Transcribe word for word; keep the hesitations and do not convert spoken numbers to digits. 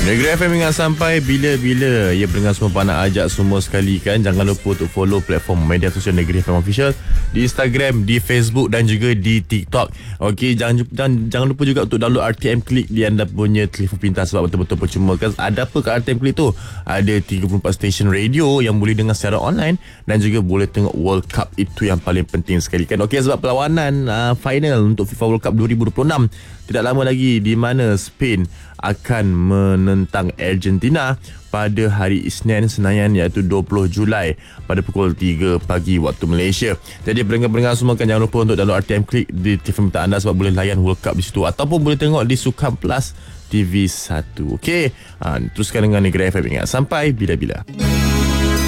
Negeri F M ingat sampai bila-bila. Ya, pendengar semua nak ajak semua sekali kan. Jangan lupa untuk follow platform media sosial Negeri F M Official di Instagram, di Facebook dan juga di TikTok. Okey, jangan, jangan jangan lupa juga untuk download R T M Click di anda punya telefon pintar, sebab betul-betul percuma kan. Ada apa kat R T M Click tu? Ada tiga puluh empat stesen radio yang boleh dengar secara online dan juga boleh tengok World Cup. Itu yang paling penting sekali kan. Okey, sebab perlawanan uh, final untuk FIFA World Cup dua ribu dua puluh enam tidak lama lagi, di mana Spain akan menentang Argentina pada hari Isnin Senayan, iaitu dua puluh Julai pada pukul tiga pagi waktu Malaysia. Jadi pendengar-pendengar semua kan, jangan lupa untuk download R T M Click di telefon pintar anda, sebab boleh layan World Cup di situ, ataupun boleh tengok di Sukan Plus T V satu. Okey, ha, teruskan dengan Negeri F M. Ingat sampai bila-bila.